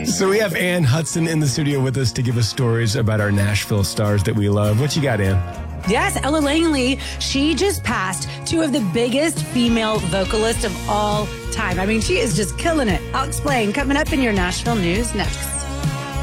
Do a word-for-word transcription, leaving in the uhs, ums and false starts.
So we have Ann Hudson in the studio with us to give us stories about our Nashville stars that we love. What you got, Ann? Yes, Ella Langley, she just passed two of the biggest female vocalists of all time. I mean, she is just killing it. I'll explain. Coming up in your Nashville news next.